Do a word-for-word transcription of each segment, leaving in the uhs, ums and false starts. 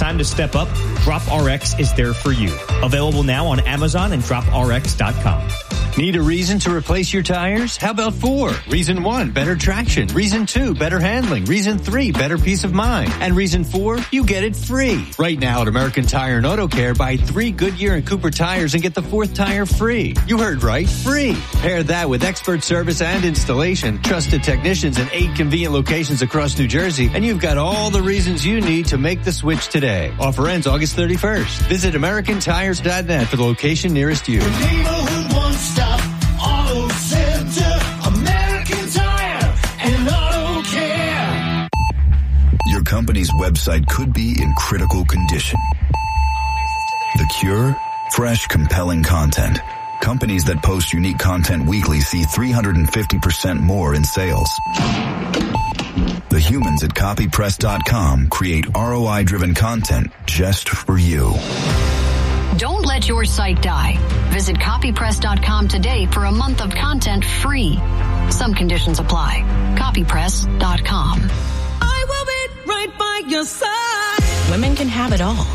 time to step up, DropRx is there for you. Available now on Amazon and drop R X dot com. Need a reason to replace your tires? How about four? Reason one, better traction. Reason two, better handling. Reason three, better peace of mind. And reason four, you get it free. Right now at American Tire and Auto Care, buy three Goodyear and Cooper tires and get the fourth tire free. You heard right, free. Pair that with expert service and installation, trusted technicians in eight convenient locations across New Jersey, and you've got all the reasons you need to make the switch today. Offer ends August thirty-first. Visit American Tires dot net for the location nearest you. Neighborhood one-stop auto center, American Tire and Auto Care. Your company's website could be in critical condition. The cure? Fresh, compelling content. Companies that post unique content weekly see three hundred fifty percent more in sales. The humans at copy press dot com create R O I-driven content just for you. Don't let your site die. Visit copy press dot com today for a month of content free. Some conditions apply. copy press dot com. I will be right by your side. Women can have it all,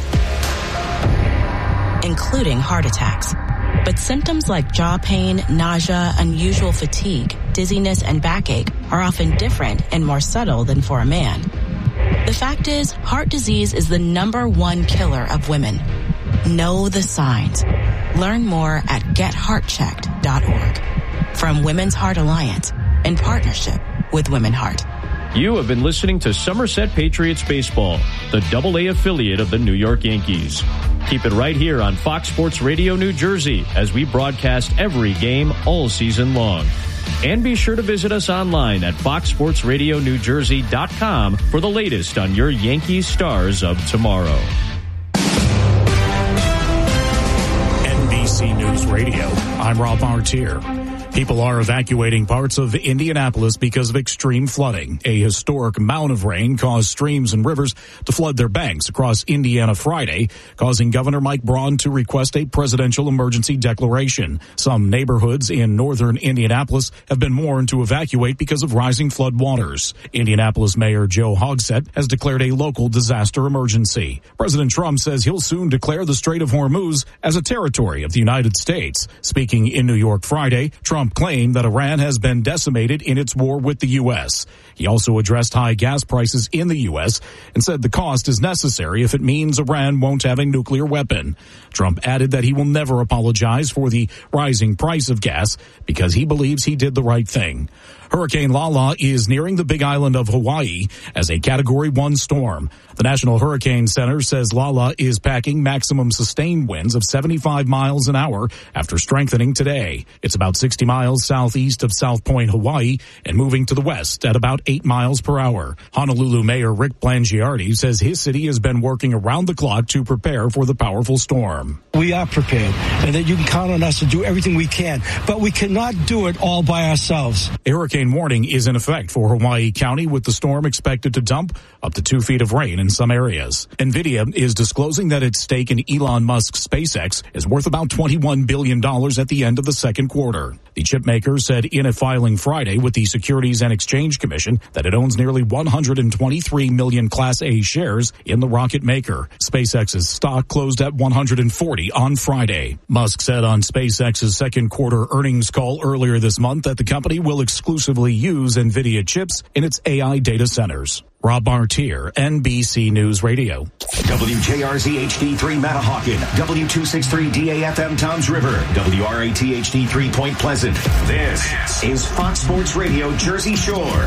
including heart attacks. But symptoms like jaw pain, nausea, unusual fatigue, dizziness, and backache are often different and more subtle than for a man. The fact is, heart disease is the number one killer of women. Know the signs. Learn more at get heart checked dot org. From Women's Heart Alliance, in partnership with Women Heart. You have been listening to Somerset Patriots Baseball, the double A affiliate of the New York Yankees. Keep it right here on Fox Sports Radio New Jersey as we broadcast every game all season long. And be sure to visit us online at fox sports radio new jersey dot com for the latest on your Yankees stars of tomorrow. N B C News Radio, I'm Rob Martier. People are evacuating parts of Indianapolis because of extreme flooding. A historic amount of rain caused streams and rivers to flood their banks across Indiana Friday, causing Governor Mike Braun to request a presidential emergency declaration. Some neighborhoods in northern Indianapolis have been warned to evacuate because of rising flood waters. Indianapolis Mayor Joe Hogsett has declared a local disaster emergency. President Trump says he'll soon declare the Strait of Hormuz as a territory of the United States. Speaking in New York Friday, Trump claimed that Iran has been decimated in its war with the U S. He also addressed high gas prices in the U S and said the cost is necessary if it means Iran won't have a nuclear weapon. Trump added that he will never apologize for the rising price of gas because he believes he did the right thing. Hurricane Lala is nearing the Big Island of Hawaii as a Category one storm. The National Hurricane Center says Lala is packing maximum sustained winds of seventy-five miles an hour after strengthening today. It's about sixty miles southeast of South Point, Hawaii, and moving to the west at about eight miles per hour. Honolulu Mayor Rick Blangiardi says his city has been working around the clock to prepare for the powerful storm. We are prepared, and that you can count on us to do everything we can, but we cannot do it all by ourselves. A hurricane warning is in effect for Hawaii County, with the storm expected to dump up to two feet of rain in some areas. NVIDIA is disclosing that its stake in Elon Musk's SpaceX is worth about twenty-one billion dollars at the end of the second quarter. The chipmaker said in a filing Friday with the Securities and Exchange Commission that it owns nearly one hundred twenty-three million Class A shares in the rocket maker. SpaceX's stock closed at one hundred forty on Friday. Musk said on SpaceX's second quarter earnings call earlier this month that the company will exclusively use NVIDIA chips in its A I data centers. Rob Martier, N B C News Radio. W J R Z H D three Matahawkin, W two sixty-three D A F M Toms River, W R A T H D three Point Pleasant. This is Fox Sports Radio Jersey Shore.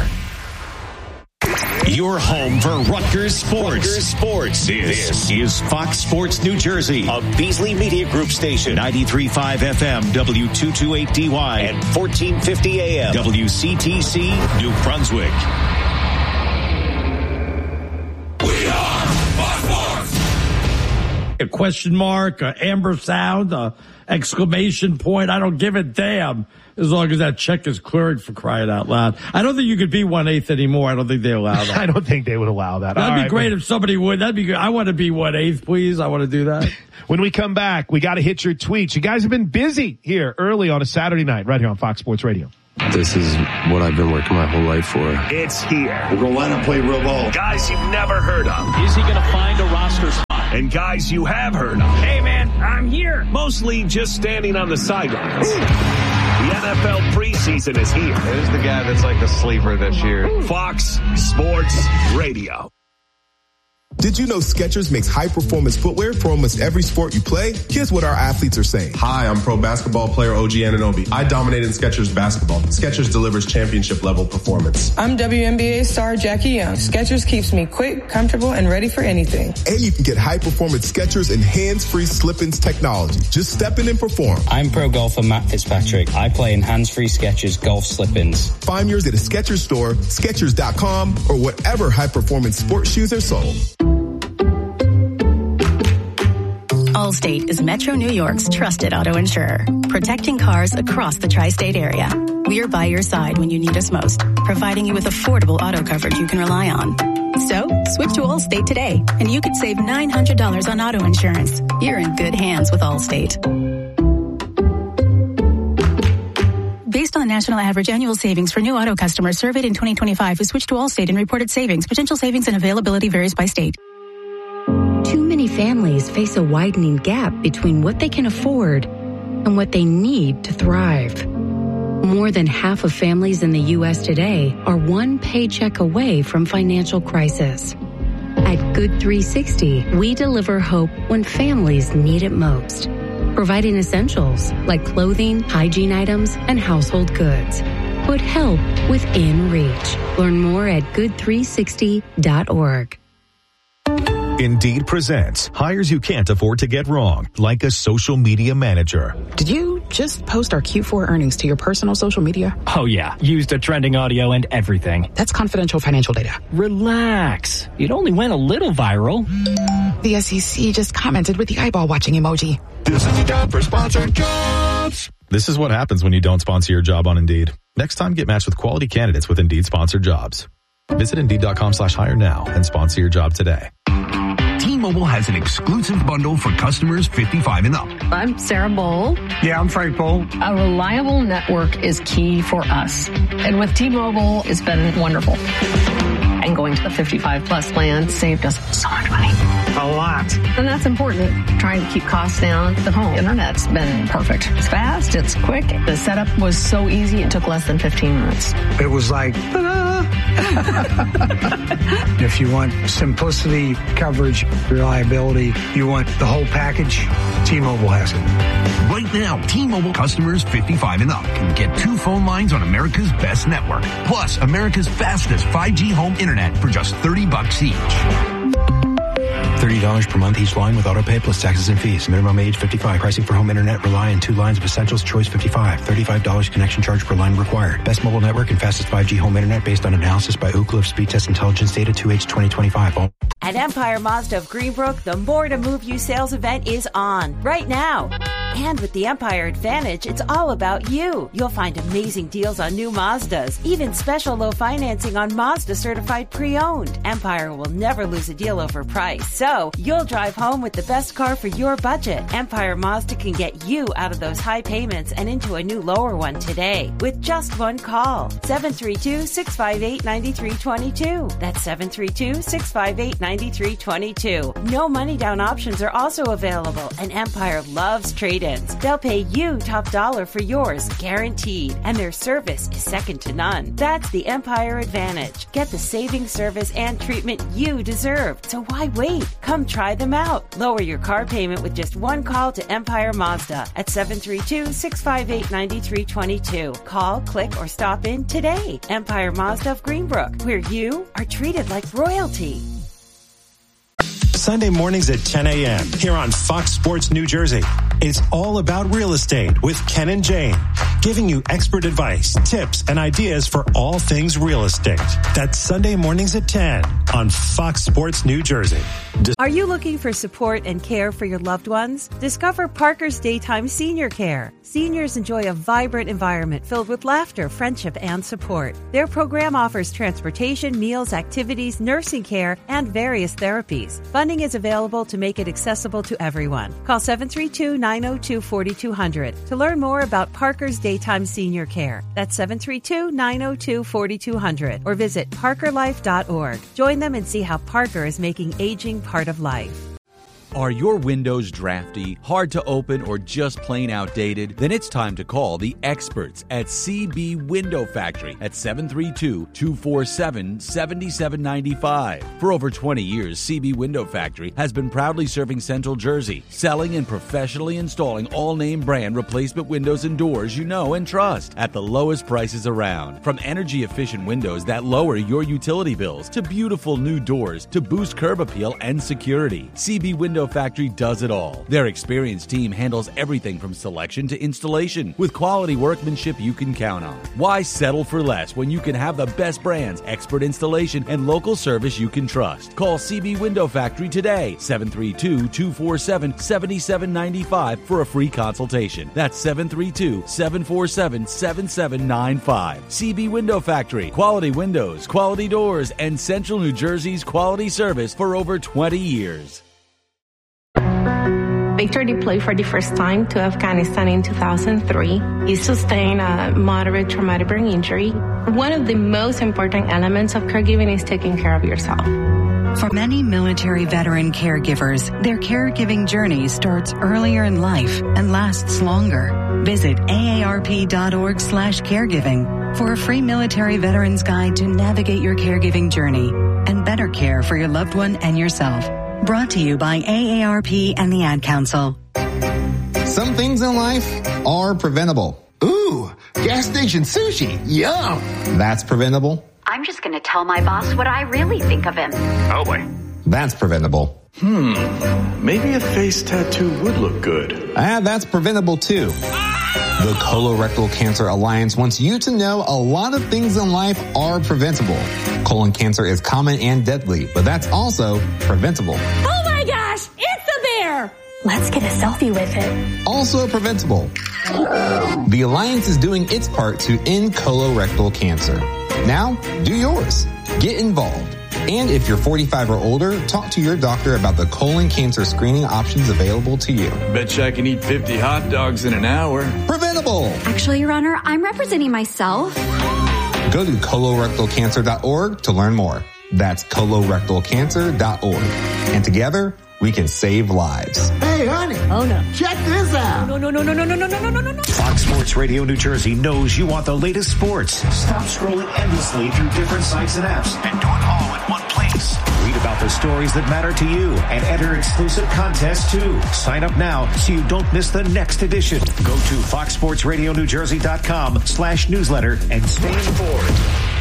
Your home for Rutgers Sports. Rutgers Sports. This, this is Fox Sports New Jersey, a Beasley Media Group station, ninety-three point five F M, W two twenty-eight D Y, and fourteen fifty A M, W C T C, New Brunswick. We are Fox Sports. A question mark, a amber sound, a exclamation point. I don't give a damn as long as that check is clearing, for crying out loud. I don't think you could be one-eighth anymore. I don't think they allow that. I don't think they would allow that. That'd All be right, great man. if somebody would. That'd be good. I want to be one-eighth, please. I want to do that. When we come back, we got to hit your tweets. You guys have been busy here early on a Saturday night right here on Fox Sports Radio. This is what I've been working my whole life for. It's here. We're going to line up, play real ball. Guys you've never heard of. Is he going to find a roster spot? and guys you have heard of. Hey, man, I'm here. Mostly just standing on the sidelines. The N F L preseason is here. Who's the guy that's like the sleeper this year? Fox Sports Radio. Did you know Skechers makes high-performance footwear for almost every sport you play? Here's what our athletes are saying. Hi, I'm pro basketball player O G Anunoby. I dominate in Skechers basketball. Skechers delivers championship-level performance. I'm W N B A star Jackie Young. Skechers keeps me quick, comfortable, and ready for anything. And you can get high-performance Skechers and hands-free slip-ins technology. Just step in and perform. I'm pro golfer Matt Fitzpatrick. I play in hands-free Skechers golf slip-ins. Find yours at a Skechers store, Skechers dot com, or whatever high-performance sports shoes are sold. Allstate is Metro New York's trusted auto insurer, protecting cars across the tri-state area. We are by your side when you need us most, providing you with affordable auto coverage you can rely on. So, switch to Allstate today, and you could save nine hundred dollars on auto insurance. You're in good hands with Allstate. Based on the national average annual savings for new auto customers surveyed in twenty twenty-five who switched to Allstate and reported savings, potential savings and availability varies by state. Too many families face a widening gap between what they can afford and what they need to thrive. More than half of families in the U S today are one paycheck away from financial crisis. At Good three sixty, we deliver hope when families need it most, providing essentials like clothing, hygiene items, and household goods. Put help within reach. Learn more at good three sixty dot org. Indeed presents hires you can't afford to get wrong, like a social media manager. Did you just post our Q four earnings to your personal social media? Oh yeah, used a trending audio and everything. That's confidential financial data. Relax. It only went a little viral. The S E C just commented with the eyeball watching emoji. This is the time for sponsored jobs. This is what happens when you don't sponsor your job on Indeed. Next time, get matched with quality candidates with Indeed sponsored jobs. Visit Indeed.com slash hire now and sponsor your job today. T-Mobile has an exclusive bundle for customers fifty-five and up. I'm Sarah Bowl. Yeah, I'm Frank Bowl. A reliable network is key for us. And with T-Mobile, it's been wonderful. And going to the fifty-five plus plan saved us so much money. A lot. And that's important. Trying to keep costs down. The home internet's been perfect. It's fast. It's quick. The setup was so easy. It took less than fifteen minutes. It was like, ta-da! If you want simplicity, coverage, reliability, you want the whole package, T-Mobile has it. Right now, T-Mobile customers fifty-five and up can get two phone lines on America's best network, plus America's fastest five G home internet for just thirty bucks each. thirty dollars per month each line with autopay plus taxes and fees. Minimum age fifty-five. Pricing for home internet rely on two lines of essentials. Choice fifty-five. thirty-five dollars connection charge per line required. Best mobile network and fastest five G home internet based on analysis by Ookla of Speed Test Intelligence Data two H twenty twenty-five. All At Empire Mazda of Greenbrook, the More to Move You sales event is on right now. And with the Empire Advantage, it's all about you. You'll find amazing deals on new Mazdas, even special low financing on Mazda certified pre-owned. Empire will never lose a deal over price, so you'll drive home with the best car for your budget. Empire Mazda can get you out of those high payments and into a new lower one today with just one call. seven three two, six five eight, nine three two two. That's seven three two, six five eight, nine three two two. No money down options are also available, and Empire loves trade-ins. They'll pay you top dollar for yours, guaranteed, and their service is second to none. That's the Empire Advantage. Get the saving service and treatment you deserve. So why wait? Come try them out. Lower your car payment with just one call to Empire Mazda at seven three two, six five eight, nine three two two. Call, click, or stop in today. Empire Mazda of Greenbrook, where you are treated like royalty. Sunday mornings at ten a.m. here on Fox Sports New Jersey. It's all about real estate with Ken and Jane, giving you expert advice, tips, and ideas for all things real estate. That's Sunday mornings at ten on Fox Sports New Jersey. Are you looking for support and care for your loved ones? Discover Parker's Daytime Senior Care. Seniors enjoy a vibrant environment filled with laughter, friendship, and support. Their program offers transportation, meals, activities, nursing care, and various therapies. Funding is available to make it accessible to everyone. Call seven three two, nine zero two, four two zero zero to learn more about Parker's Daytime Senior Care. That's seven three two, nine zero two, four two zero zero or visit parker life dot org. Join them and see how Parker is making aging part of life. Are your windows drafty, hard to open, or just plain outdated? Then it's time to call the experts at C B Window Factory at seven three two, two four seven, seven seven nine five. For over twenty years, C B Window Factory has been proudly serving Central Jersey, selling and professionally installing all-name brand replacement windows and doors you know and trust at the lowest prices around. From energy-efficient windows that lower your utility bills to beautiful new doors to boost curb appeal and security, C B Window Factory does it all. Their experienced team handles everything from selection to installation with quality workmanship you can count on. Why settle for less when you can have the best brands, expert installation, and local service you can trust? Call C B Window Factory today, seven three two, two four seven, seven seven nine five for a free consultation. That's seven three two, seven four seven, seven seven nine five. C B Window Factory. Quality windows, quality doors, and Central New Jersey's quality service for over twenty years. Victor deployed for the first time to Afghanistan in two thousand three. He sustained a moderate traumatic brain injury. One of the most important elements of caregiving is taking care of yourself. For many military veteran caregivers, their caregiving journey starts earlier in life and lasts longer. Visit A A R P dot org slash caregiving for a free military veterans guide to navigate your caregiving journey and better care for your loved one and yourself. Brought to you by A A R P and the Ad Council. Some things in life are preventable. Ooh, gas station sushi. Yum. That's preventable. I'm just going to tell my boss what I really think of him. Oh, boy. That's preventable. Hmm. Maybe a face tattoo would look good. Ah, that's preventable, too. The Colorectal Cancer Alliance wants you to know a lot of things in life are preventable. Colon cancer is common and deadly, but that's also preventable. Oh my gosh, it's a bear! Let's get a selfie with it. Also preventable. The Alliance is doing its part to end colorectal cancer. Now, do yours. Get involved. And if you're forty-five or older, talk to your doctor about the colon cancer screening options available to you. Bet you I can eat fifty hot dogs in an hour. Preventable. Actually, Your Honor, I'm representing myself. Go to colorectal cancer dot org to learn more. That's colorectal cancer dot org. And together, we can save lives. Hey, honey. Oh, no. Check this out. No, no, no, no, no, no, no, no, no, no, no. Fox Sports Radio New Jersey knows you want the latest sports. Stop scrolling endlessly through different sites and apps and do it all in one place. Read about the stories that matter to you and enter exclusive contests too. Sign up now so you don't miss the next edition. Go to fox sports radio new jersey dot com slash newsletter and stay informed.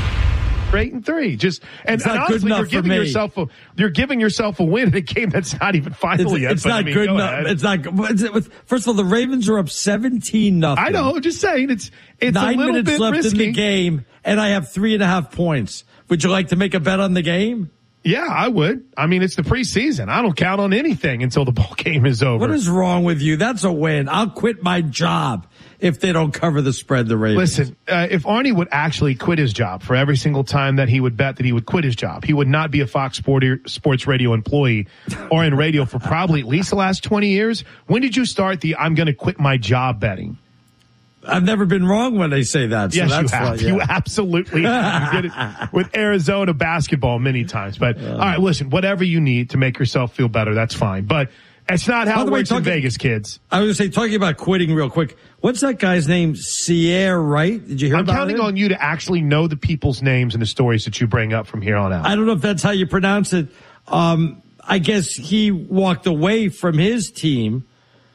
Eight and three, just and, and honestly, you're giving yourself a you're giving yourself a win in a game that's not even final it's, yet. It's but not I mean, good go enough. ahead. It's not. It's, first of all, the Ravens are up seventeen nothing. I know. Just saying, it's it's nine a little minutes bit left risky. in the game, and I have three and a half points. Would you like to make a bet on the game? Yeah, I would. I mean, it's the preseason. I don't count on anything until the ball game is over. What is wrong with you? That's a win. I'll quit my job if they don't cover the spread, the Ravens. Listen, uh, if Arnie would actually quit his job for every single time that he would bet that he would quit his job, he would not be a Fox Sports Radio employee or in radio for probably at least the last twenty years. When did you start the I'm going to quit my job betting? I've never been wrong when they say that. So yes, that's you have. Why, yeah. You absolutely have. You did it with Arizona basketball many times. But, uh, all right, listen, whatever you need to make yourself feel better, that's fine. But it's not how it works way, talking, in Vegas, kids. I was going to say, talking about quitting real quick, what's that guy's name? Sierra, right? Did you hear I'm about it? I'm counting on you to actually know the people's names and the stories that you bring up from here on out. I don't know if that's how you pronounce it. Um, I guess he walked away from his team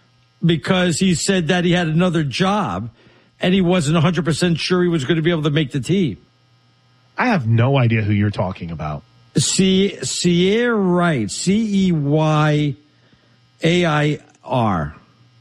because he said that he had another job and he wasn't one hundred percent sure he was going to be able to make the team. I have no idea who you're talking about. C- Sierra Wright, C E Y A I R.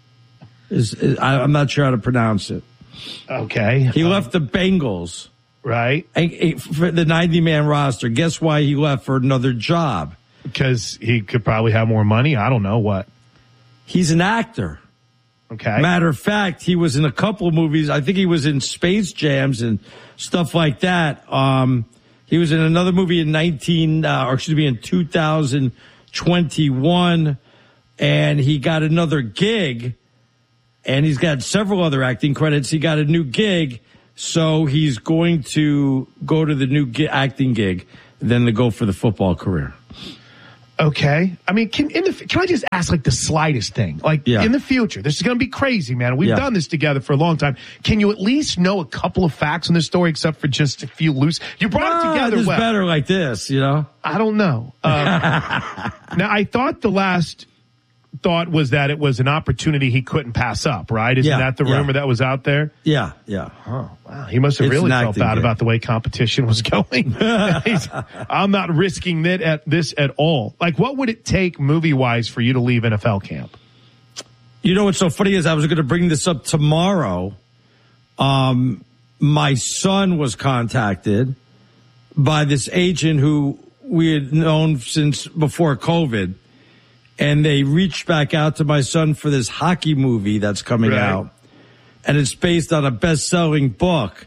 Is, is, I, I'm not sure how to pronounce it. Okay. He um, left the Bengals. Right. And, and for the ninety-man roster. Guess why he left for another job? Because he could probably have more money. I don't know what. He's an actor. Okay. Matter of fact, he was in a couple of movies. I think he was in Space Jams and stuff like that. Um, he was in another movie in nineteen, uh, or excuse me, in two thousand twenty-one, and he got another gig, and he's got several other acting credits. He got a new gig, so he's going to go to the new gi- acting gig, then to go for the football career. Okay. I mean, can in the can I just ask like the slightest thing? Like yeah. in the future, this is going to be crazy, man. We've yeah. done this together for a long time. Can you at least know a couple of facts on this story, except for just a few loose? You brought no, it together it's well. better like this, you know? I don't know. Um, now, I thought the last thought was that it was an opportunity he couldn't pass up, right? Isn't yeah, that the yeah. rumor that was out there? Yeah, yeah. Oh, wow. He must have It's really an felt bad game. about the way competition was going. I'm not risking that at this at all. Like, what would it take movie-wise for you to leave N F L camp? You know what's so funny is I was going to bring this up tomorrow. Um, my son was contacted by this agent who we had known since before COVID. And they reached back out to my son for this hockey movie that's coming right. out. And it's based on a best-selling book.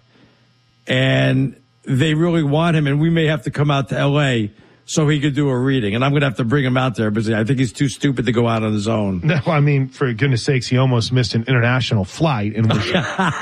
And they really want him. And we may have to come out to L A so he could do a reading. And I'm going to have to bring him out there because I think he's too stupid to go out on his own. No, I mean, for goodness sakes, he almost missed an international flight and was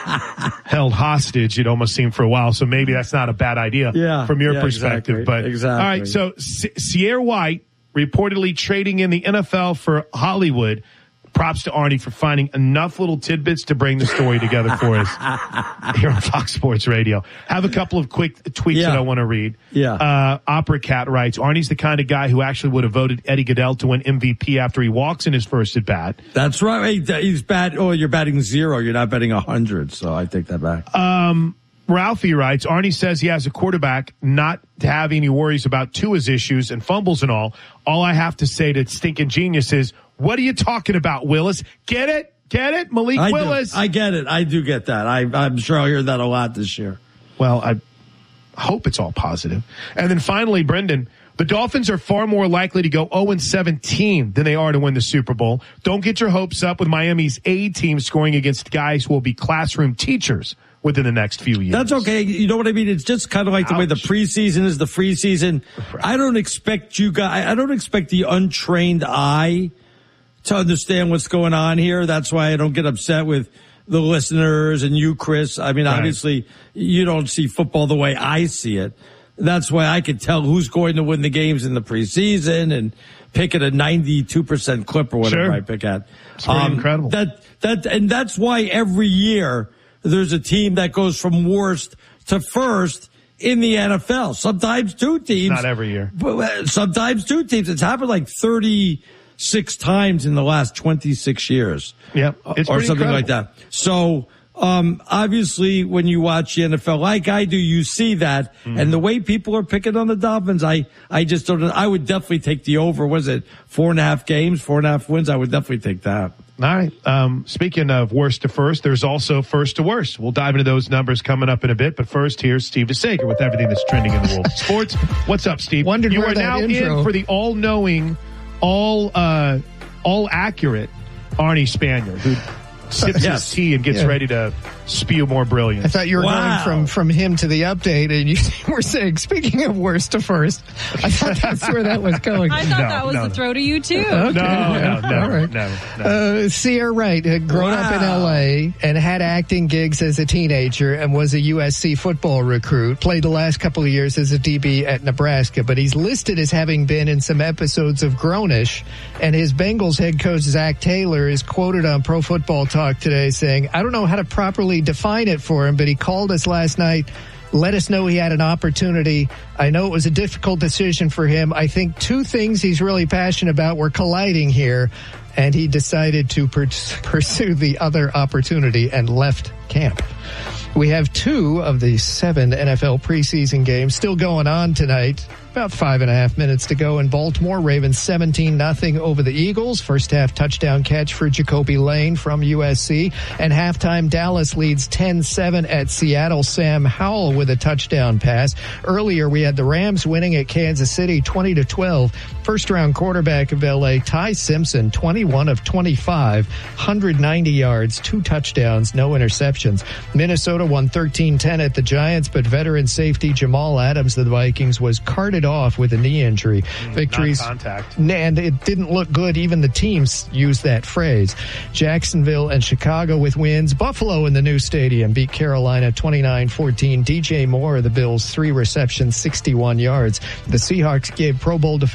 held hostage, it almost seemed, for a while. So maybe that's not a bad idea yeah, from your yeah, perspective. Exactly, but exactly. All right, so C- Sierra White reportedly trading in the N F L for Hollywood. Props to Arnie for finding enough little tidbits to bring the story together for us here on Fox Sports Radio. Have a couple of quick tweets yeah. that I want to read. Yeah. Uh, Opera Cat writes, Arnie's the kind of guy who actually would have voted Eddie Goodell to win M V P after he walks in his first at bat. That's right. He's bad. Oh, you're batting zero. You're not betting a hundred. So I take that back. Um, Ralphie writes, Arnie says he has a quarterback not to have any worries about Tua's issues and fumbles and all. All I have to say to stinking genius is, what are you talking about, Willis? Get it? Get it? Malik I Willis. Do. I get it. I do get that. I, I'm sure I'll hear that a lot this year. Well, I hope it's all positive. And then finally, Brendan, the Dolphins are far more likely to go oh and seventeen than they are to win the Super Bowl. Don't get your hopes up with Miami's A team scoring against guys who will be classroom teachers within the next few years. That's okay. You know what I mean? It's just kind of like the Ouch. way the preseason is the free season. Right. I don't expect you guys, I don't expect the untrained eye to understand what's going on here. That's why I don't get upset with the listeners and you, Chris. I mean, right. obviously you don't see football the way I see it. That's why I can tell who's going to win the games in the preseason and pick at a ninety-two percent clip or whatever sure. I pick at. It's pretty um, incredible. That, that, and that's why every year there's a team that goes from worst to first in the N F L. Sometimes two teams. Not every year. But sometimes two teams. It's happened like thirty-six times in the last twenty-six years. Yeah. It's or something incredible. like that. So, um, obviously when you watch the N F L like I do, you see that. Mm. And the way people are picking on the Dolphins, I, I just don't, I would definitely take the over. Was it four and a half games, four and a half wins? I would definitely take that. All right. Um, speaking of worst to first, there's also first to worst. We'll dive into those numbers coming up in a bit. But first, here's Steve DeSager with everything that's trending in the world of sports. What's up, Steve? Wondered you where are that now intro... in for the all-knowing, all uh, all accurate Arnie Spanier, who sips yes. his tea and gets yeah. ready to spew more brilliance. I thought you were wow. going from, from him to the update, and you were saying, speaking of worst to first, I thought that's where that was going. I thought no, that was no, the no. throw to you, too. Okay. No, no, no, All right. no, no. Uh, Sierra Wright had grown wow. up in L A and had acting gigs as a teenager and was a U S C football recruit. Played the last couple of years as a D B at Nebraska, but he's listed as having been in some episodes of Grownish. And his Bengals head coach, Zach Taylor, is quoted on Pro Football Talk today saying, I don't know how to properly define it for him, but he called us last night, let us know he had an opportunity. I know it was a difficult decision for him. I think two things he's really passionate about were colliding here, and he decided to per- pursue the other opportunity and left camp. We have two of the seven N F L preseason games still going on tonight. About five and a half minutes to go in Baltimore. Ravens seventeen nothing over the Eagles. First half touchdown catch for Jacoby Lane from U S C. And halftime, Dallas leads ten seven at Seattle. Sam Howell with a touchdown pass. Earlier, we had the Rams winning at Kansas City twenty to twelve. First round quarterback of L A, Ty Simpson, twenty-one of twenty-five, one hundred ninety yards, two touchdowns, no interceptions. Minnesota won thirteen ten at the Giants, but veteran safety Jamal Adams of the Vikings was carted off with a knee injury. Mm, Victories. Contact. And it didn't look good. Even the teams used that phrase. Jacksonville and Chicago with wins. Buffalo in the new stadium beat Carolina twenty-nine fourteen. D J Moore of the Bills, three receptions, sixty-one yards. The Seahawks gave Pro Bowl defensive back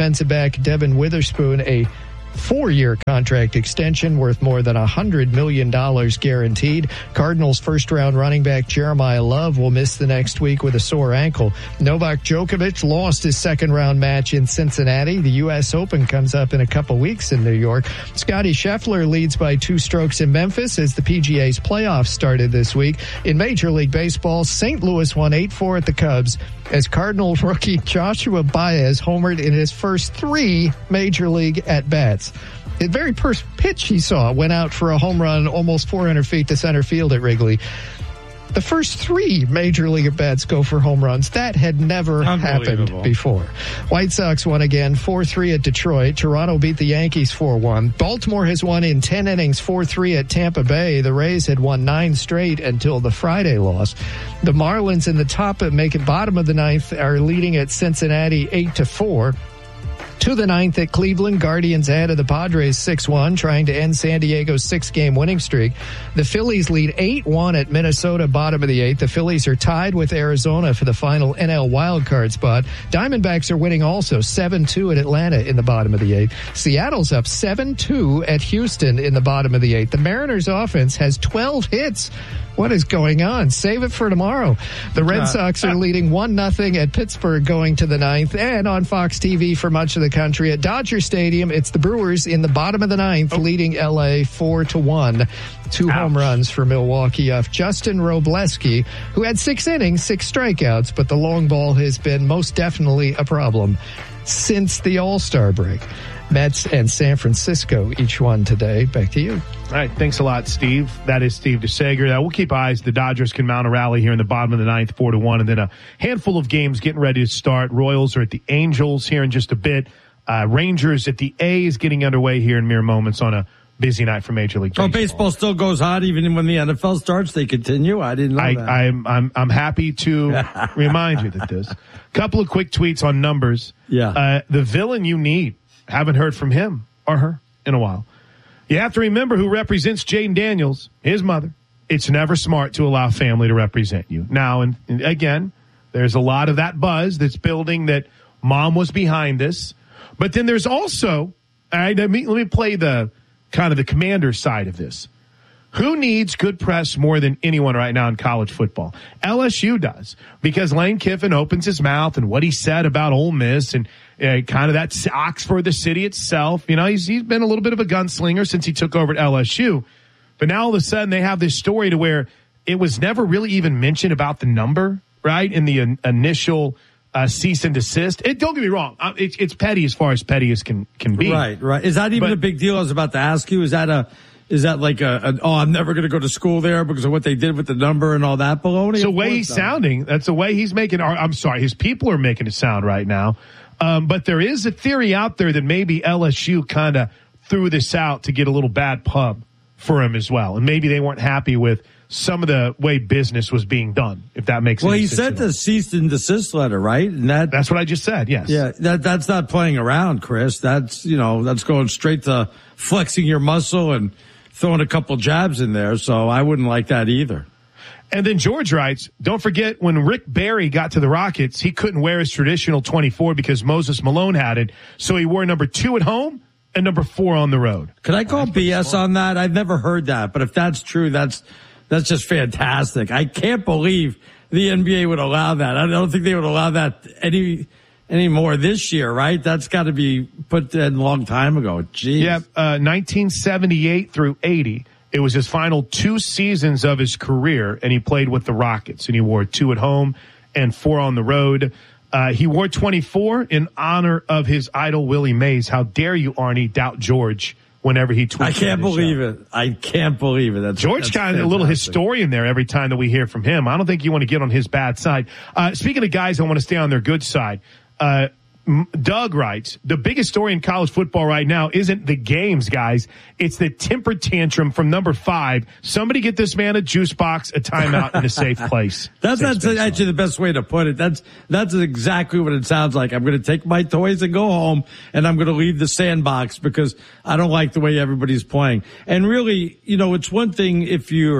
quarterback Devin Witherspoon a four-year contract extension worth more than one hundred million dollars guaranteed. Cardinals first-round running back Jeremiah Love will miss the next week with a sore ankle. Novak Djokovic lost his second-round match in Cincinnati. The U S Open comes up in a couple weeks in New York. Scottie Scheffler leads by two strokes in Memphis as the P G A's playoffs started this week. In Major League Baseball, Saint Louis won eight four at the Cubs as Cardinals rookie Joshua Baez homered in his first three Major League at-bats. The very first pitch he saw went out for a home run almost four hundred feet to center field at Wrigley. The first three Major League at-bats go for home runs. That had never happened before. White Sox won again four three at Detroit. Toronto beat the Yankees four one. Baltimore has won in ten innings four three at Tampa Bay. The Rays had won nine straight until the Friday loss. The Marlins in the top of make it bottom of the ninth are leading at Cincinnati eight to four. To the ninth at Cleveland, Guardians ahead of the Padres six one, trying to end San Diego's six-game winning streak. The Phillies lead eight one at Minnesota, bottom of the eighth. The Phillies are tied with Arizona for the final N L wildcard spot. Diamondbacks are winning also seven two at Atlanta in the bottom of the eighth. Seattle's up seven two at Houston in the bottom of the eighth. The Mariners' offense has twelve hits. What is going on? Save it for tomorrow. The Red Sox are leading one nothing at Pittsburgh going to the ninth. And on Fox T V for much of the country at Dodger Stadium, it's the Brewers in the bottom of the ninth, oh. leading L A four to one. Two Ouch. home runs for Milwaukee off Justin Robleski, who had six innings, six strikeouts, but the long ball has been most definitely a problem since the All-Star break. Mets and San Francisco, each one today. Back to you. All right. Thanks a lot, Steve. That is Steve DeSager. Now, we'll keep eyes. The Dodgers can mount a rally here in the bottom of the ninth, four to one, and then a handful of games getting ready to start. Royals are at the Angels here in just a bit. Uh, Rangers at the A's getting underway here in mere moments on a busy night for Major League Baseball. Oh, baseball still goes hot even when the N F L starts. They continue. I didn't know I, that. I'm I'm I'm happy to remind you that this. Couple of quick tweets on numbers. Yeah. Uh, the villain you need. Haven't heard from him or her in a while. You have to remember who represents Jaden Daniels, his mother. It's never smart to allow family to represent you. Now, and, and again, there's a lot of that buzz that's building that mom was behind this. But then there's also, all right, let me, let me play the kind of the commander side of this. Who needs good press more than anyone right now in college football? L S U does, because Lane Kiffin opens his mouth and what he said about Ole Miss and uh, kind of that Oxford, the city itself. You know, he's, he's been a little bit of a gunslinger since he took over at L S U. But now all of a sudden they have this story to where it was never really even mentioned about the number, right, in the in, initial uh, cease and desist. It, don't get me wrong. Uh, it's, it's petty as far as petty as can, can be. Right, right. Is that even but, a big deal? I was about to ask you. Is that a... Is that like a, a, oh, I'm never going to go to school there because of what they did with the number and all that baloney? It's the way he's not. sounding. That's the way he's making, I'm sorry, his people are making it sound right now. Um, but there is a theory out there that maybe L S U kind of threw this out to get a little bad pub for him as well. And maybe they weren't happy with some of the way business was being done, if that makes well, any he sense. Well, he sent the cease and desist letter, right? And that, that's what I just said, yes. Yeah, that, that's not playing around, Chris. That's, you know, that's going straight to flexing your muscle and throwing a couple jabs in there, so I wouldn't like that either. And then George writes, don't forget when Rick Barry got to the Rockets, he couldn't wear his traditional twenty-four because Moses Malone had it, so he wore number two at home and number four on the road. Could I call B S on that? I've never heard that, but if that's true, that's that's just fantastic. I can't believe the N B A would allow that. I don't think they would allow that any anymore this year, right? That's got to be put in a long time ago. Jeez. Yeah, uh, nineteen seventy-eight through eighty. It was his final two seasons of his career, and he played with the Rockets, and he wore two at home and four on the road. Uh, he wore twenty-four in honor of his idol, Willie Mays. How dare you, Arnie, doubt George whenever he tweets. I can't believe it. I can't believe it. That's, George that's kind of a little historian there every time that we hear from him. I don't think you want to get on his bad side. Uh, speaking of guys, I want to stay on their good side. Uh, Doug writes, the biggest story in college football right now isn't the games, guys. It's the temper tantrum from number five. Somebody get this man a juice box, a timeout, in a safe place. That's, that's actually the best way to put it. That's, that's exactly what it sounds like. I'm going to take my toys and go home, and I'm going to leave the sandbox because I don't like the way everybody's playing. And really, you know, it's one thing if you're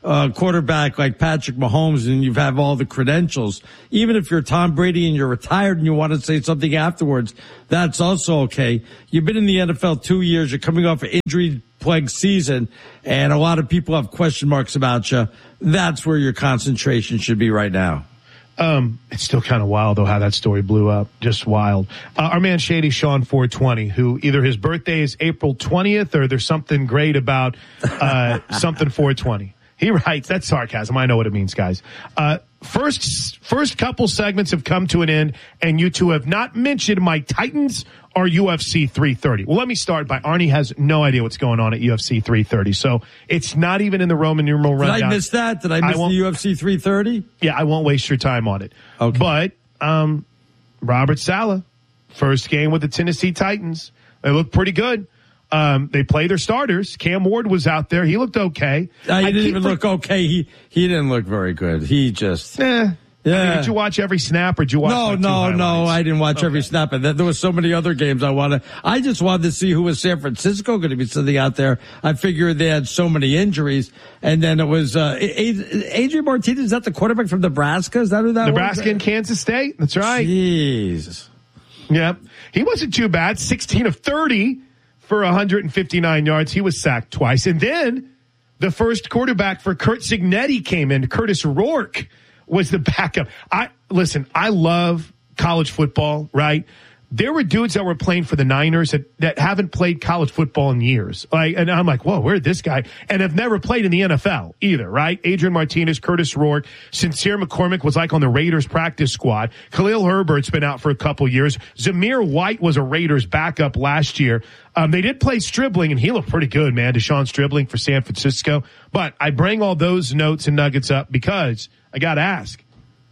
uh, quarterback like Patrick Mahomes and you have all the credentials, even if you're Tom Brady and you're retired and you want to say something afterwards, that's also okay. You've been in the N F L two years. You're coming off an injury-plagued season, and a lot of people have question marks about you. That's where your concentration should be right now. Um, it's still kind of wild, though, how that story blew up. Just wild. Uh, our man Shady Sean four twenty, who either his birthday is April twentieth or there's something great about uh, something four twenty. He writes, that's sarcasm. I know what it means, guys. Uh, first, first couple segments have come to an end, and you two have not mentioned my Titans or U F C three thirty. Well, let me start by Arnie has no idea what's going on at U F C three thirty, so it's not even in the Roman numeral rundown. Did I miss that? Did I miss I the U F C three thirty? Yeah, I won't waste your time on it. Okay. But um, Robert Saleh, first game with the Tennessee Titans. They look pretty good. Um, they play their starters. Cam Ward was out there. He looked okay. Uh, he I didn't even for- look okay. He he didn't look very good. He just... Eh. Yeah. I mean, did you watch every snap or did you watch No, like no, no. I didn't watch okay. every snap. And there was so many other games I wanted. I just wanted to see who was San Francisco going to be sitting out there. I figured they had so many injuries. And then it was, uh, Adrian Martinez, is that the quarterback from Nebraska? Is that who that Nebraska was? Nebraska and Kansas State. That's right. Jeez. Yep. He wasn't too bad. sixteen of thirty for one hundred fifty-nine yards. He was sacked twice. And then the first quarterback for Curt Cignetti came in, Curtis Rourke. Was the backup. I listen, I love college football, right? There were dudes that were playing for the Niners that, that haven't played college football in years. Like, and I'm like, whoa, where'd this guy? And have never played in the N F L either, right? Adrian Martinez, Curtis Rourke, Sincere McCormick was like on the Raiders practice squad. Khalil Herbert's been out for a couple years. Zamir White was a Raiders backup last year. Um, they did play Stribling, and he looked pretty good, man. Deshaun Stribling for San Francisco. But I bring all those notes and nuggets up because I got to ask,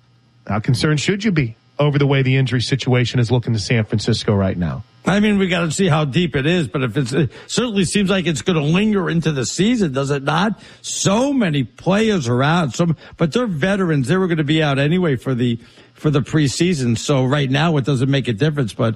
how concerned should you be over the way the injury situation is looking to San Francisco right now? I mean, we got to see how deep it is, but if it's, it certainly seems like it's going to linger into the season, does it not? So many players are out, so, but they're veterans. They were going to be out anyway for the, for the preseason. So right now it doesn't make a difference, but,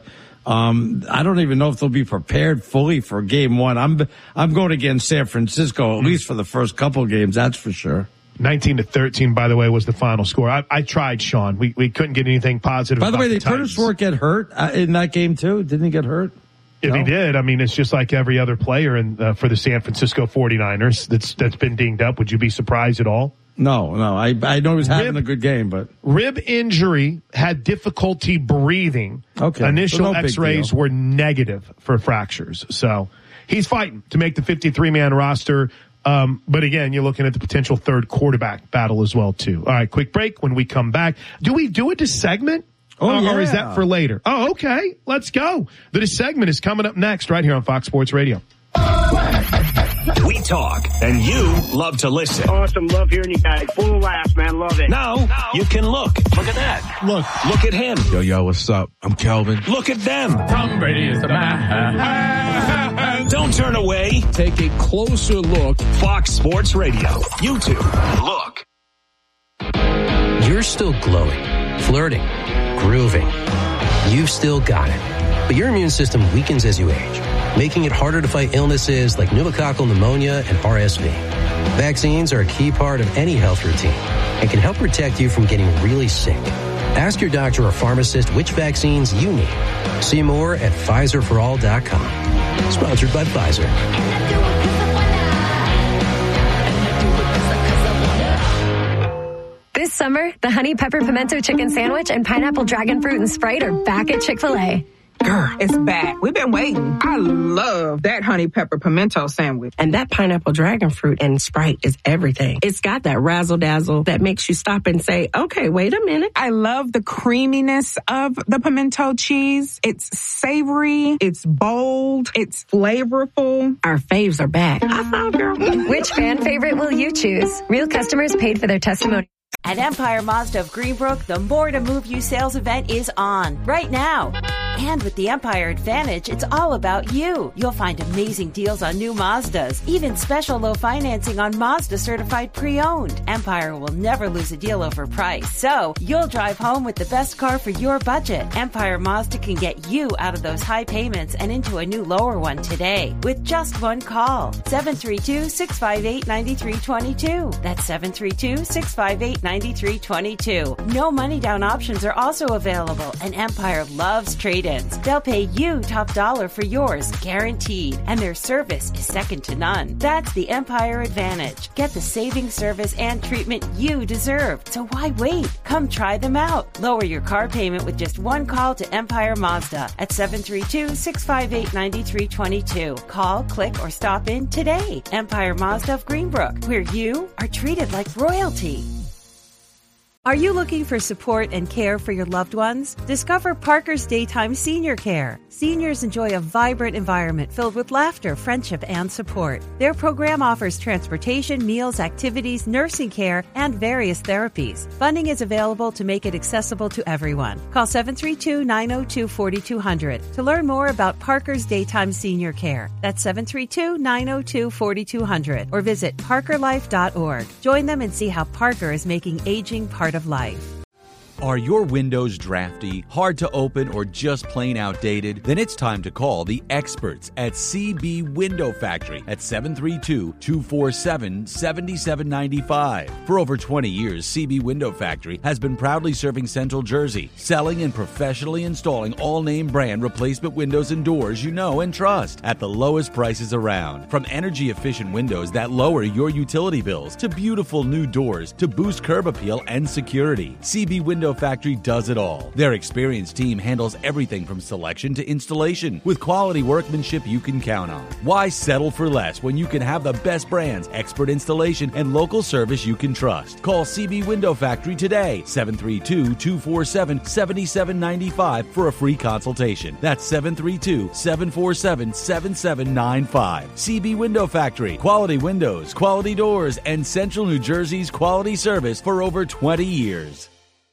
um, I don't even know if they'll be prepared fully for game one. I'm, I'm going against San Francisco, at least for the first couple games. That's for sure. nineteen to thirteen, by the way, was the final score. I, I tried, Sean. We we couldn't get anything positive. By the way, the did Curtis Rourke get hurt uh, in that game too? Didn't he get hurt? If no? he did, I mean, it's just like every other player in, uh, for the San Francisco forty-niners that's that's been dinged up. Would you be surprised at all? No, no. I I know he was having rib, a good game, but rib injury, had difficulty breathing. Okay. Initial so no X-rays were negative for fractures. So he's fighting to make the fifty-three man roster. Um, but again, you're looking at the potential third quarterback battle as well, too. All right, quick break. When we come back, do we do a segment? Oh, uh, yeah. Or is that for later? Oh, okay. Let's go. The segment is coming up next right here on Fox Sports Radio. We talk, and you love to listen. Awesome. Love hearing you guys. Full of laughs, man. Love it. Now, now, you can look. Look at that. Look. Look at him. Yo, yo, what's up? I'm Kelvin. Look at them. Tom Brady is the man. Don't turn away. Take a closer look. Fox Sports Radio. YouTube. Look. You're still glowing, flirting, grooving. You've still got it. But your immune system weakens as you age, making it harder to fight illnesses like pneumococcal pneumonia and R S V. Vaccines are a key part of any health routine and can help protect you from getting really sick. Ask your doctor or pharmacist which vaccines you need. See more at Pfizer for all dot com. Sponsored by Pfizer. This summer, the Honey Pepper Pimento Chicken Sandwich and Pineapple Dragon Fruit and Sprite are back at Chick-fil-A. Girl, it's back. We've been waiting. I love that honey pepper pimento sandwich. And that pineapple dragon fruit and Sprite is everything. It's got that razzle dazzle that makes you stop and say, okay, wait a minute. I love the creaminess of the pimento cheese. It's savory. It's bold. It's flavorful. Our faves are back. I found girl. Which fan favorite will you choose? Real customers paid for their testimony. At Empire Mazda of Greenbrook, the More to Move You sales event is on right now. And with the Empire Advantage, it's all about you. You'll find amazing deals on new Mazdas, even special low financing on Mazda certified pre-owned. Empire will never lose a deal over price, so you'll drive home with the best car for your budget. Empire Mazda can get you out of those high payments and into a new lower one today with just one call. seven three two, six five eight, nine three two two. That's seven three two, six five eight, nine three two two. No money down options are also available, and Empire loves trade-ins. They'll pay you top dollar for yours, guaranteed, and their service is second to none. That's the Empire Advantage. Get the saving service and treatment you deserve. So why wait? Come try them out. Lower your car payment with just one call to Empire Mazda at seven three two, six five eight, nine three two two. Call, click, or stop in today. Empire Mazda of Greenbrook, where you are treated like royalty. Are you looking for support and care for your loved ones? Discover Parker's Daytime Senior Care. Seniors enjoy a vibrant environment filled with laughter, friendship, and support. Their program offers transportation, meals, activities, nursing care, and various therapies. Funding is available to make it accessible to everyone. Call seven three two, nine zero two, four two zero zero to learn more about Parker's Daytime Senior Care. That's seven three two, nine zero two, four two zero zero or visit parker life dot org. Join them and see how Parker is making aging part of life. Are your windows drafty, hard to open, or just plain outdated? Then it's time to call the experts at C B Window Factory at seven three two, two four seven, seven seven nine five. For over twenty years, C B Window Factory has been proudly serving Central Jersey, selling and professionally installing all-name brand replacement windows and doors you know and trust at the lowest prices around. From energy-efficient windows that lower your utility bills to beautiful new doors to boost curb appeal and security, C B Window Factory does it all. Their experienced team handles everything from selection to installation with quality workmanship you can count on. Why settle for less when you can have the best brands, expert installation, and local service you can trust? Call C B Window Factory today, seven three two, two four seven, seven seven nine five for a free consultation. That's seven three two, seven four seven, seven seven nine five. C B Window Factory, quality windows, quality doors, and Central New Jersey's quality service for over twenty years.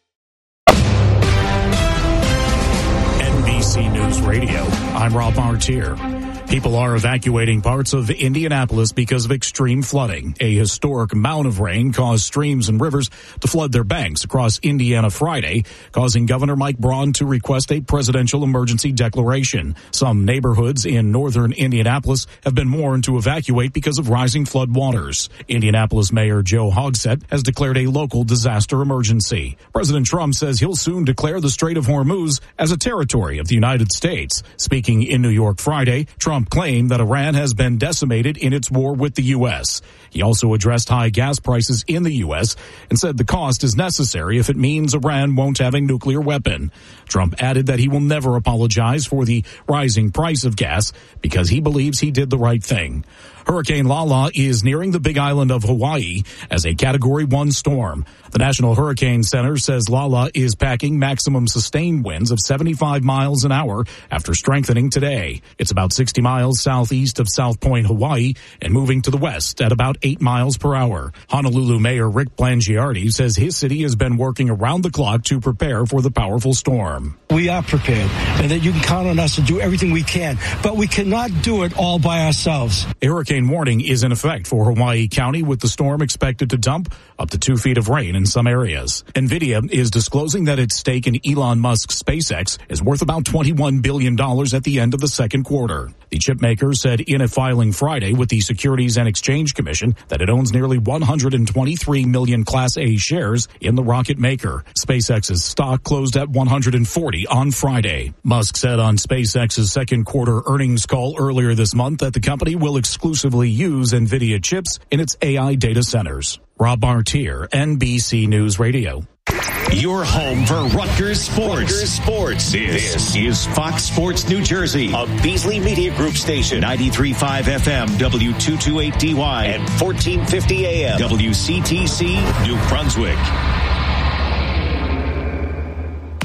N B C News Radio, I'm Rob Martier. People are evacuating parts of Indianapolis because of extreme flooding. A historic amount of rain caused streams and rivers to flood their banks across Indiana Friday, causing Governor Mike Braun to request a presidential emergency declaration. Some neighborhoods in northern Indianapolis have been warned to evacuate because of rising flood waters. Indianapolis Mayor Joe Hogsett has declared a local disaster emergency. President Trump says he'll soon declare the Strait of Hormuz as a territory of the United States. Speaking in New York Friday, Trump claimed that Iran has been decimated in its war with the U S. He also addressed high gas prices in the U S and said the cost is necessary if it means Iran won't have a nuclear weapon. Trump added that he will never apologize for the rising price of gas because he believes he did the right thing. Hurricane Lala is nearing the Big Island of Hawaii as a Category one storm. The National Hurricane Center says Lala is packing maximum sustained winds of seventy-five miles an hour after strengthening today. It's about sixty miles southeast of South Point, Hawaii, and moving to the west at about eight miles per hour. Honolulu Mayor Rick Blangiardi says his city has been working around the clock to prepare for the powerful storm. We are prepared, and that you can count on us to do everything we can, but we cannot do it all by ourselves. A hurricane warning is in effect for Hawaii County, with the storm expected to dump up to two feet of rain in some areas. NVIDIA is disclosing that its stake in Elon Musk's SpaceX is worth about twenty-one billion dollars at the end of the second quarter. The chipmaker said in a filing Friday with the Securities and Exchange Commission that it owns nearly one hundred twenty-three million Class A shares in the rocket maker. SpaceX's stock closed at one hundred forty on Friday. Musk said on SpaceX's second quarter earnings call earlier this month that the company will exclusively use NVIDIA chips in its A I data centers. Rob Martier, N B C News Radio. Your home for Rutgers Sports. Rutgers Sports. This, this is Fox Sports New Jersey, a Beasley Media Group station, ninety-three point five F M, W two twenty-eight D Y, and fourteen fifty A M, W C T C, New Brunswick.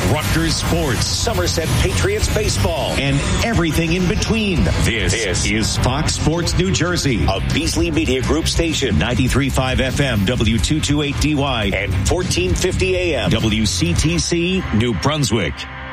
Rutgers sports, Somerset Patriots baseball, and everything in between. This, this is Fox Sports New Jersey, a Beasley Media Group station, ninety-three point five F M, W two twenty-eight D Y, and fourteen fifty A M, W C T C, New Brunswick.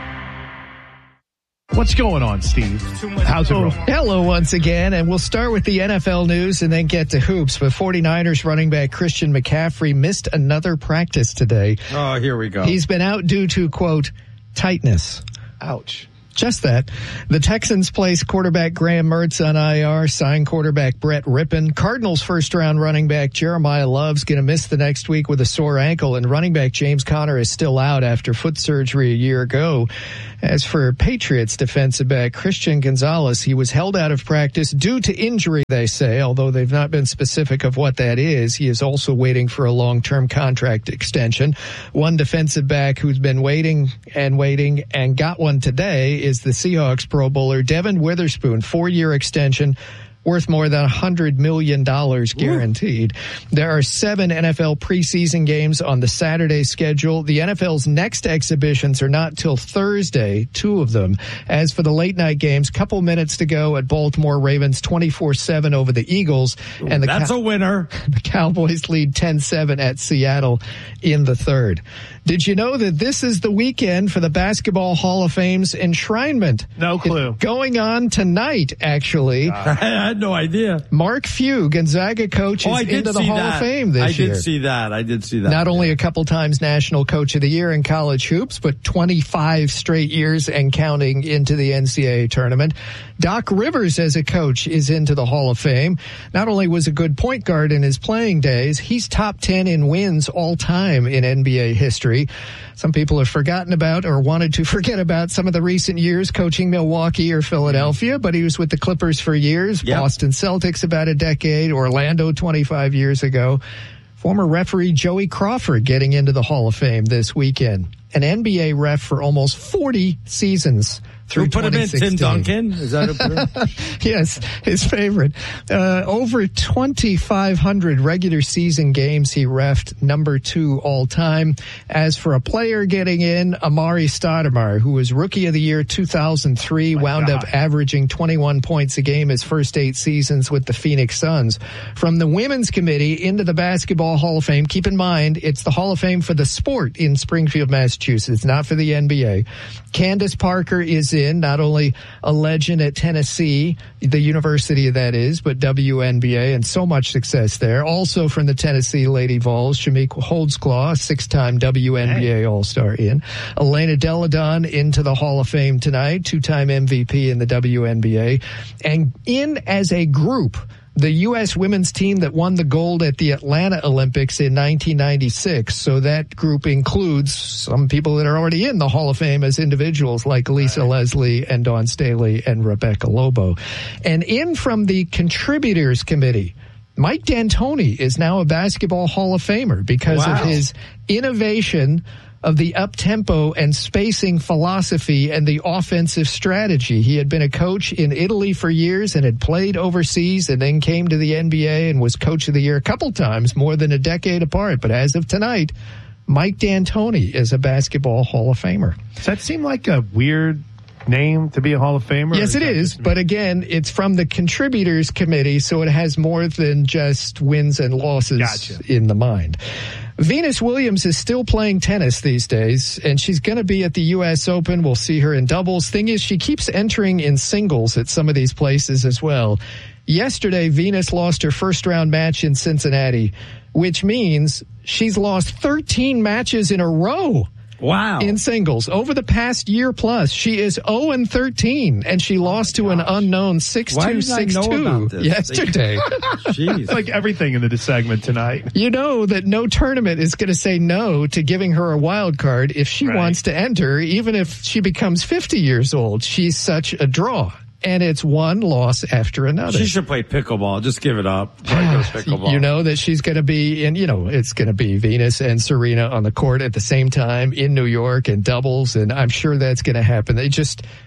What's going on, Steve? How's it going? Hello once again, and we'll start with the N F L news and then get to hoops. But 49ers running back Christian McCaffrey missed another practice today. Oh, here we go. He's been out due to, quote, tightness. Ouch. Just that. The Texans placed quarterback Graham Mertz on I R, signed quarterback Brett Rippon. Cardinals first-round running back Jeremiah Love's going to miss the next week with a sore ankle, and running back James Conner is still out after foot surgery a year ago. As for Patriots defensive back Christian Gonzalez, he was held out of practice due to injury, they say, although they've not been specific of what that is. He is also waiting for a long-term contract extension. One defensive back who's been waiting and waiting and got one today is the Seahawks Pro Bowler Devin Witherspoon, four-year extension worth more than one hundred million dollars guaranteed. Ooh. There are seven N F L preseason games on the Saturday schedule. The N F L's next exhibitions are not till Thursday, two of them. As for the late-night games, couple minutes to go at Baltimore Ravens twenty-four seven over the Eagles. Ooh, and the that's Cow- a winner. The Cowboys lead ten seven at Seattle in the third. Did you know that this is the weekend for the Basketball Hall of Fame's enshrinement? No clue. It's going on tonight, actually. Uh, I had no idea. Mark Few, Gonzaga coach, is oh, into the Hall that. of Fame this I year. I did see that. I did see that. Not only a couple times National Coach of the Year in college hoops, but twenty-five straight years and counting into the N C double A tournament. Doc Rivers, as a coach, is into the Hall of Fame. Not only was a good point guard in his playing days, he's top ten in wins all time in N B A history. Some people have forgotten about or wanted to forget about some of the recent years coaching Milwaukee or Philadelphia, but he was with the Clippers for years, yep. Boston Celtics about a decade, Orlando twenty-five years ago. Former referee Joey Crawford getting into the Hall of Fame this weekend. An N B A ref for almost forty seasons. Through who put him in? Tim Duncan? Is that a Yes, his favorite. Uh, over twenty-five hundred regular season games he reffed, number two all time. As for a player getting in, Amari Stoudemire, who was Rookie of the Year two thousand three, My wound God. up averaging twenty-one points a game his first eight seasons with the Phoenix Suns. From the Women's Committee into the Basketball Hall of Fame, keep in mind, it's the Hall of Fame for the sport in Springfield, Massachusetts, not for the N B A. Candace Parker is in, not only a legend at Tennessee, the university that is, but W N B A, and so much success there. Also from the Tennessee Lady Vols, Shamik Holdsclaw, a six-time W N B A hey. All-Star in. Elena Deladon into the Hall of Fame tonight, two-time M V P in the W N B A. And in as a group, the U S women's team that won the gold at the Atlanta Olympics in nineteen ninety-six. So that group includes some people that are already in the Hall of Fame as individuals like Lisa right. Leslie and Dawn Staley and Rebecca Lobo. And in from the Contributors Committee, Mike D'Antoni is now a Basketball Hall of Famer because wow. of his innovation of the up-tempo and spacing philosophy and the offensive strategy. He had been a coach in Italy for years and had played overseas and then came to the N B A and was coach of the year a couple times, more than a decade apart. But as of tonight, Mike D'Antoni is a Basketball Hall of Famer. Does that seem like a weird name to be a Hall of Famer? Yes, it is. But again, it's from the Contributors Committee, so it has more than just wins and losses gotcha. in the mind. Venus Williams is still playing tennis these days, and she's going to be at the U S Open. We'll see her in doubles. Thing is, she keeps entering in singles at some of these places as well. Yesterday, Venus lost her first-round match in Cincinnati, which means she's lost thirteen matches in a row. Wow. In singles. Over the past year plus, she is oh and thirteen, and she lost to an unknown six two, six two yesterday. Jeez. Like everything in the segment tonight. You know that no tournament is going to say no to giving her a wild card if she right. wants to enter, even if she becomes fifty years old. She's such a draw. And it's one loss after another. She should play pickleball. Just give it up. Pickleball. You know that she's going to be in, you know, it's going to be Venus and Serena on the court at the same time in New York and doubles. And I'm sure that's going to happen. They just,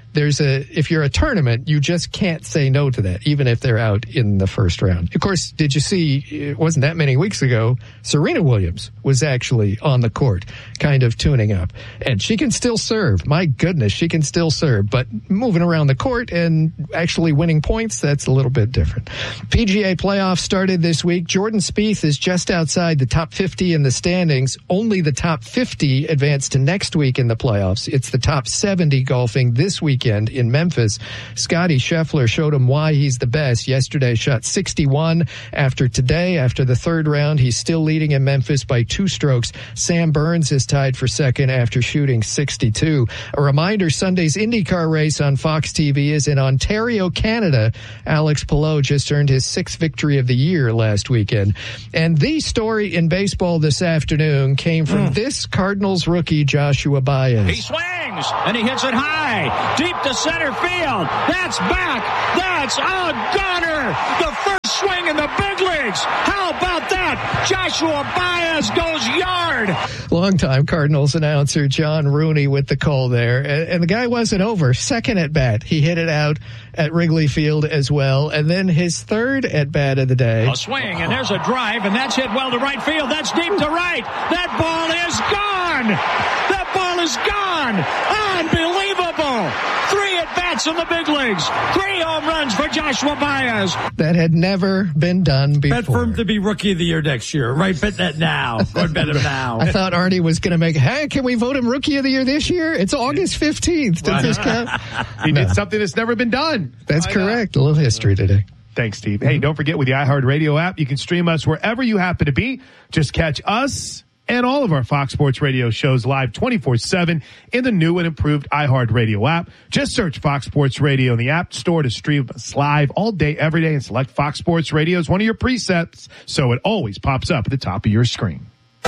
there's a, if you're a tournament, you just can't say no to that, even if they're out in the first round. Of course, did you see, it wasn't that many weeks ago, Serena Williams was actually on the court, kind of tuning up. And she can still serve. My goodness, she can still serve. But moving around the court and actually winning points, that's a little bit different. P G A playoffs started this week. Jordan Spieth is just outside the top fifty in the standings. Only the top fifty advance to next week in the playoffs. It's the top seventy golfing this weekend in Memphis. Scotty Scheffler showed him why he's the best. Yesterday shot sixty-one. After today, after the third round, he's still leading in Memphis by two strokes. Sam Burns is tied for second after shooting sixty-two. A reminder, Sunday's IndyCar race on Fox T V is in Ontario, Canada. Alex Palou just earned his sixth victory of the year last weekend. And the story in baseball this afternoon came from mm. this Cardinals rookie, Joshua Baez. He swings, and he hits it high, deep to center field. That's back. That's a gunner. The first swing in the big leagues. How about that? Joshua Baez goes yard. Longtime Cardinals announcer John Rooney with the call there. And, and the guy wasn't over. Second at bat. He hit it out at Wrigley Field as well. And then his third at bat of the day. A swing, and there's a drive, and that's hit well to right field. That's deep to right. That ball is gone. That ball is gone. Unbelievable. Three at bats in the big leagues. Three home runs for Joshua Baez. That had never been done before. Bet for him to be rookie of the year next year. Right, bet that now. Go and bet him now. I thought Arnie was going to make, hey, can we vote him rookie of the year this year? It's August fifteenth. Does this count? He no. did something that's never been done. That's Why correct. Not? A little history today. Thanks, Steve. Hey, don't forget with the iHeartRadio app, you can stream us wherever you happen to be. Just catch us and all of our Fox Sports Radio shows live twenty-four seven in the new and improved iHeartRadio app. Just search Fox Sports Radio in the App Store to stream us live all day, every day, and select Fox Sports Radio as one of your presets so it always pops up at the top of your screen.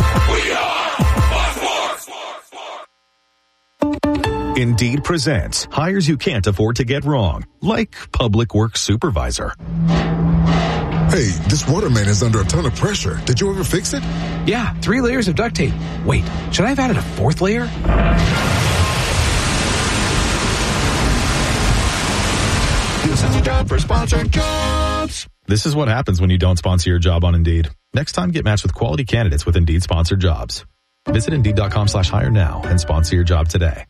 We are Fox Sports. Indeed presents hires you can't afford to get wrong, like public works supervisor. Hey, this water main is under a ton of pressure. Did you ever fix it? Yeah, three layers of duct tape. Wait, should I have added a fourth layer? This is a job for sponsored jobs. This is what happens when you don't sponsor your job on Indeed. Next time, get matched with quality candidates with Indeed sponsored jobs. Visit Indeed.com slash hire now and sponsor your job today.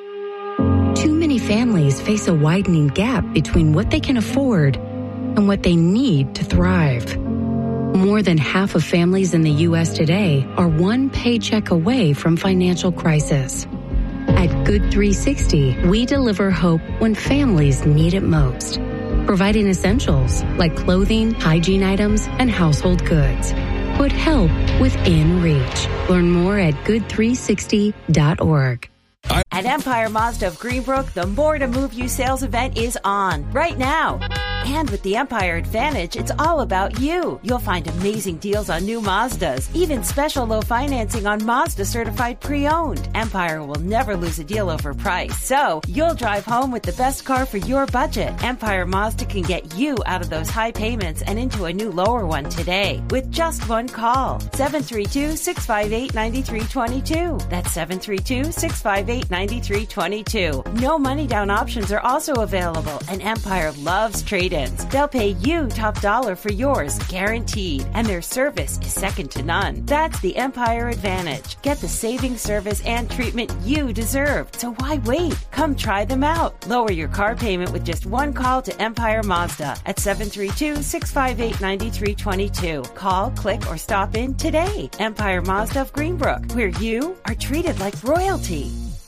Too many families face a widening gap between what they can afford and what they need to thrive. More than half of families in the U S today are one paycheck away from financial crisis. At Good three sixty, we deliver hope when families need it most, providing essentials like clothing, hygiene items, and household goods. Put help within reach. Learn more at good three sixty dot org. At Empire Mazda of Greenbrook, the More to Move You sales event is on right now. And with the Empire Advantage, it's all about you. You'll find amazing deals on new Mazdas, even special low financing on Mazda certified pre-owned. Empire will never lose a deal over price, so you'll drive home with the best car for your budget. Empire Mazda can get you out of those high payments and into a new lower one today with just one call. seven three two, six five eight, nine three two two. That's seven three two, six five eight, nine three two two. No money down options are also available, and Empire loves trade-ins. They'll pay you top dollar for yours, guaranteed, and their service is second to none. That's the Empire Advantage. Get the saving service and treatment you deserve. So why wait? Come try them out. Lower your car payment with just one call to Empire Mazda at seven three two, six five eight, nine three two two. Call, click, or stop in today. Empire Mazda of Greenbrook, where you are treated like royalty.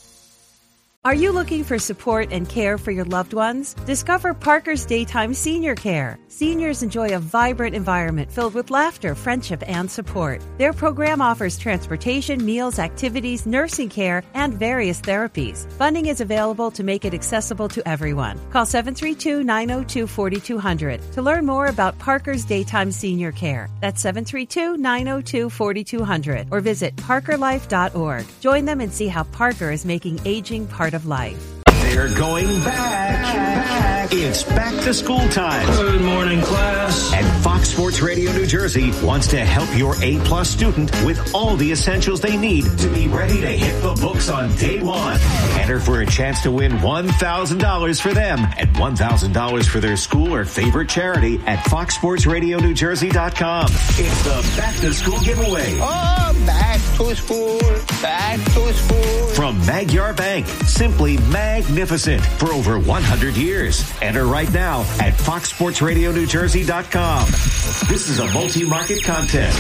Are you looking for support and care for your loved ones? Discover Parker's Daytime Senior Care. Seniors enjoy a vibrant environment filled with laughter, friendship, and support. Their program offers transportation, meals, activities, nursing care, and various therapies. Funding is available to make it accessible to everyone. Call seven three two, nine zero two, four two zero zero to learn more about Parker's Daytime Senior Care. That's seven three two, nine zero two, four two zero zero or visit parker life dot org. Join them and see how Parker is making aging part of life. They're going back. It's back to school time. Good morning, class. And Fox Sports Radio New Jersey wants to help your A-plus student with all the essentials they need to be ready to hit the books on day one. Enter for a chance to win one thousand dollars for them and one thousand dollars for their school or favorite charity at fox sports radio new jersey dot com. It's the Back to School giveaway. Oh, back to school, back to school. From Magyar Bank, simply magnificent for over one hundred years. Enter right now at fox sports radio new jersey dot com. This is a multi-market contest.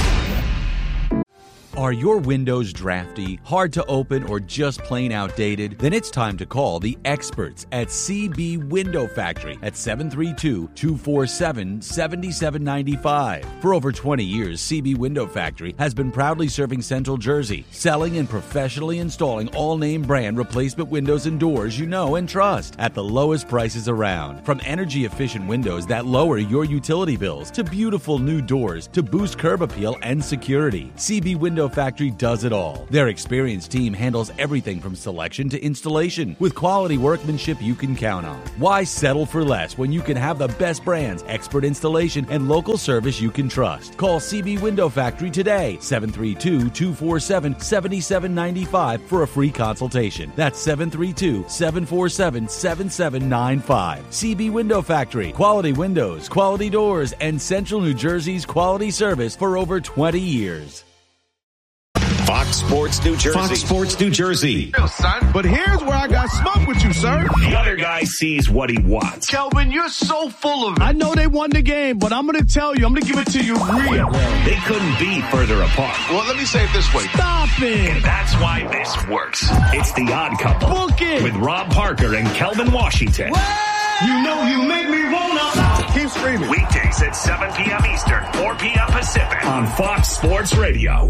Are your windows drafty, hard to open, or just plain outdated? Then it's time to call the experts at C B Window Factory at seven three two, two four seven, seven seven nine five. For over twenty years, C B Window Factory has been proudly serving Central Jersey, selling and professionally installing all-name brand replacement windows and doors you know and trust at the lowest prices around. From energy-efficient windows that lower your utility bills to beautiful new doors to boost curb appeal and security, C B Window Factory does it all. Their experienced team handles everything from selection to installation with quality workmanship you can count on. Why settle for less when you can have the best brands, expert installation, and local service you can trust? Call C B Window Factory today, seven three two, two four seven, seven seven nine five for a free consultation. That's seven three two, seven four seven, seven seven nine five. C B Window Factory, quality windows, quality doors, and Central New Jersey's quality service for over twenty years. Fox Sports New Jersey. Fox Sports New Jersey. Son, but here's where I got smoke with you, sir. The other guy sees what he wants. Kelvin, you're so full of it. I know they won the game, but I'm going to tell you, I'm going to give it to you real. They couldn't be further apart. Well, let me say it this way. Stop it. And that's why this works. It's The Odd Couple. Book it. With Rob Parker and Kelvin Washington. What? You know you make me wanna. Keep screaming. Weekdays at seven p.m. Eastern, four p.m. Pacific on Fox Sports Radio.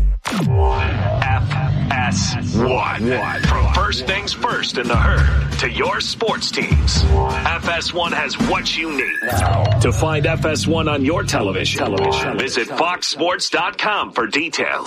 F S one. From first things first in the herd to your sports teams. F S one has what you need. To find F S one on your television, television. Visit fox sports dot com for details.